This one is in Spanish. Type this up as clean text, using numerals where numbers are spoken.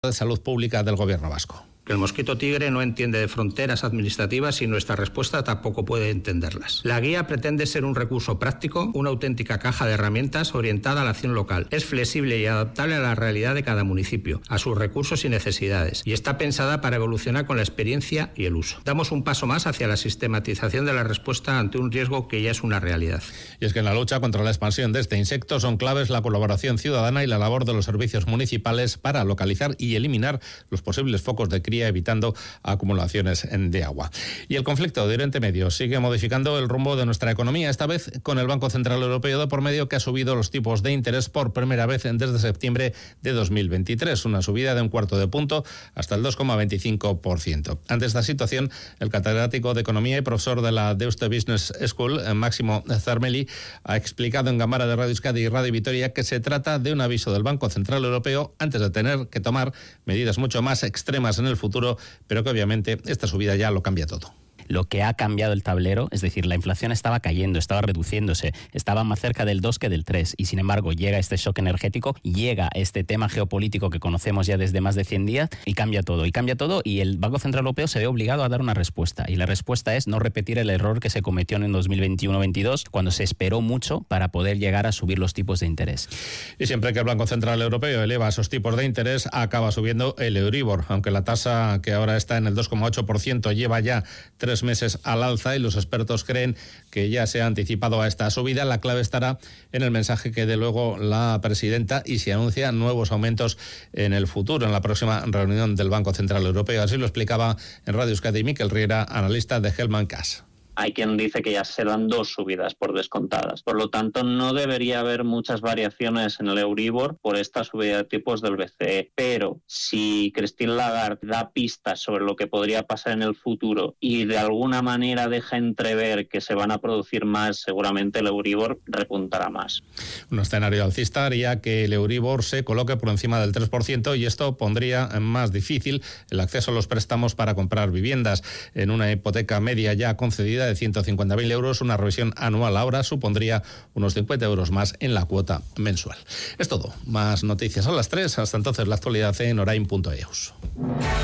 de Salud Pública del Gobierno vasco. El mosquito tigre no entiende de fronteras administrativas y nuestra respuesta tampoco puede entenderlas. La guía pretende ser un recurso práctico, una auténtica caja de herramientas orientada a la acción local. Es flexible y adaptable a la realidad de cada municipio, a sus recursos y necesidades, y está pensada para evolucionar con la experiencia y el uso. Damos un paso más hacia la sistematización de la respuesta ante un riesgo que ya es una realidad. Y es que en la lucha contra la expansión de este insecto son claves la colaboración ciudadana y la labor de los servicios municipales para localizar y eliminar los posibles focos de cría, evitando acumulaciones de agua. Y el conflicto de Oriente Medio sigue modificando el rumbo de nuestra economía, esta vez con el Banco Central Europeo de por medio, que ha subido los tipos de interés por primera vez desde septiembre de 2023, una subida de 0,25 punto hasta el 2,25%. Ante esta situación, el catedrático de Economía y profesor de la Deusto Business School, Máximo Zarmelli, ha explicado en Gambara de Radio Euskadi y Radio Vitoria que se trata de un aviso del Banco Central Europeo antes de tener que tomar medidas mucho más extremas en el futuro, pero que obviamente esta subida ya lo cambia todo. Lo que ha cambiado el tablero, es decir, la inflación estaba cayendo, estaba reduciéndose, estaba más cerca del 2 que del 3, y sin embargo llega este shock energético, llega este tema geopolítico que conocemos ya desde más de 100 días y cambia todo, y el Banco Central Europeo se ve obligado a dar una respuesta, y la respuesta es no repetir el error que se cometió en 2021-22, cuando se esperó mucho para poder llegar a subir los tipos de interés. Y siempre que el Banco Central Europeo eleva esos tipos de interés, acaba subiendo el Euribor, aunque la tasa, que ahora está en el 2,8%, lleva ya 3 meses al alza y los expertos creen que ya se ha anticipado a esta subida. La clave estará en el mensaje que dé luego la presidenta y si anuncia nuevos aumentos en el futuro, en la próxima reunión del Banco Central Europeo. Así lo explicaba en Radio Euskadi Mikel Riera, analista de Hellman Cass. Hay quien dice que ya serán 2 subidas por descontadas. Por lo tanto, no debería haber muchas variaciones en el Euribor por esta subida de tipos del BCE. Pero si Christine Lagarde da pistas sobre lo que podría pasar en el futuro y de alguna manera deja entrever que se van a producir más, seguramente el Euribor repuntará más. Un escenario alcista haría que el Euribor se coloque por encima del 3% y esto pondría más difícil el acceso a los préstamos para comprar viviendas. En una hipoteca media ya concedida de 150.000 euros, una revisión anual ahora supondría unos 50 euros más en la cuota mensual. Es todo. Más noticias a las 3. Hasta entonces, la actualidad en orain.eus.